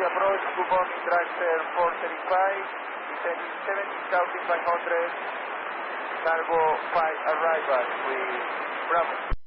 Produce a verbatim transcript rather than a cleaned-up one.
approach, good morning, Dragster four thirty-five, descending seventeen thousand five hundred, cargo five arrival with Bravo.